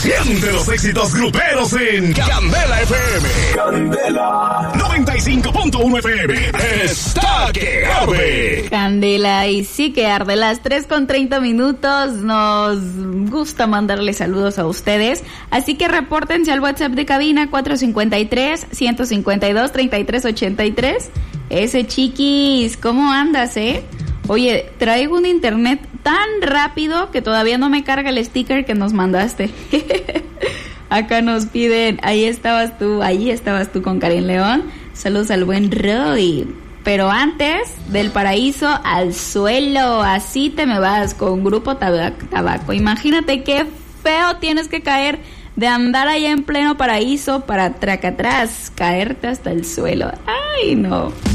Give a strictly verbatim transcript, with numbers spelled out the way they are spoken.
Siente los éxitos gruperos en Candela F M. Candela noventa y cinco punto uno F M. Está que arde. Candela, y sí que arde. Las tres con treinta minutos. Nos gusta mandarle saludos a ustedes. Así que repórtense al WhatsApp de cabina cuatro cinco tres, uno cinco dos, tres tres ocho tres. Ese chiquis, ¿cómo andas, eh? Oye, traigo un internet tan rápido que todavía no me carga el sticker que nos mandaste. Acá nos piden, ahí estabas tú, ahí estabas tú con Karen León. Saludos al buen Roy. Pero antes, del paraíso al suelo, así te me vas con Grupo Tabaco. Imagínate qué feo tienes que caer de andar allá en pleno paraíso para tracatrás, caerte hasta el suelo. Ay, no.